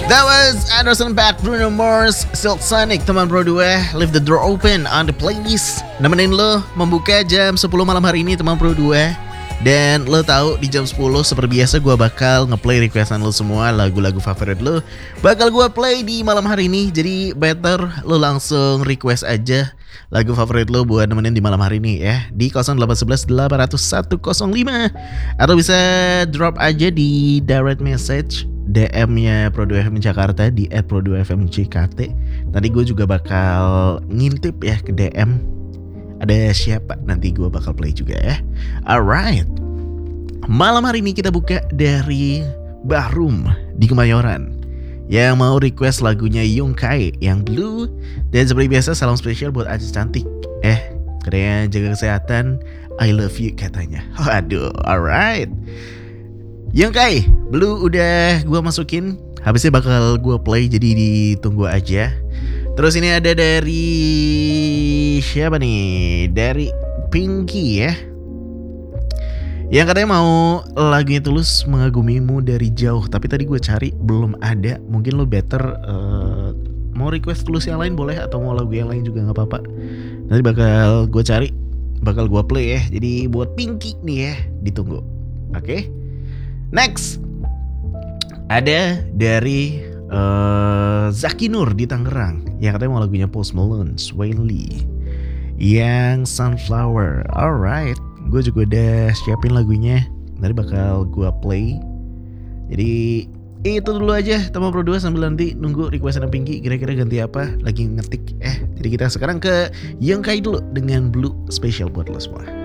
That was Anderson .Paak, Bruno Mars, Silk Sonic, teman Pro 2. Leave the door open on the playlist. Nemenin lo membuka jam 10 malam hari ini, teman Pro 2. Dan lo tahu di jam 10 seperti biasa gue bakal ngeplay requestan lo semua, lagu-lagu favorit lo bakal gue play di malam hari ini. Jadi better lo langsung request aja lagu favorit lo buat nemenin di malam hari ini ya, di 0811 800 105. Atau bisa drop aja di direct message DM-nya Pro2FM Jakarta di @Pro2FMJKT. Nanti gue juga bakal ngintip ya ke DM ada siapa, nanti gue bakal play juga ya. Alright, malam hari ini kita buka dari Bahrum di Kemayoran yang mau request lagunya Yungkai yang Blue. Dan seperti biasa salam spesial buat Aziz cantik. Katanya jaga kesehatan, I love you katanya. Waduh, alright. Yungkai, Blue udah gue masukin, habisnya bakal gue play, jadi ditunggu aja. Terus ini ada dari siapa nih? Dari Pinky ya, yang katanya mau lagunya Tulus Mengagumimu dari jauh. Tapi tadi gue cari belum ada. Mungkin lo better mau request Tulus yang lain boleh, atau mau lagu yang lain juga gak apa-apa. Nanti bakal gue cari, bakal gue play ya. Jadi buat Pinky nih ya, ditunggu. Oke. Next ada dari Zaki Nur di Tangerang yang katanya mau lagunya Post Malone, Swain Lee yang Sunflower. Alright, gue juga udah siapin lagunya, nanti bakal gue play. Jadi itu dulu aja teman Pro 2, sambil nanti nunggu requestan Pinky kira-kira ganti apa, lagi ngetik. Jadi kita sekarang ke Yungkai dulu dengan Blue, spesial buat lo semua.